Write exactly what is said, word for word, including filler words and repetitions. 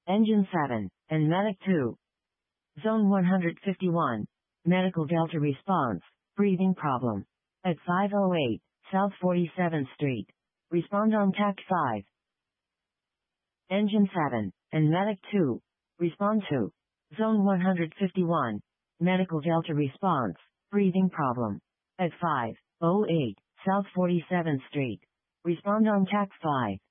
Engine seven, and Medic two. Zone one hundred fifty-one. Medical Delta response, breathing problem. At five oh eight, South forty-seventh Street. Respond on T A C five. Engine seven, and Medic two. Respond to. Zone one hundred fifty-one. Medical Delta response, breathing problem. At five oh eight, South forty-seventh Street. Respond on T A C five.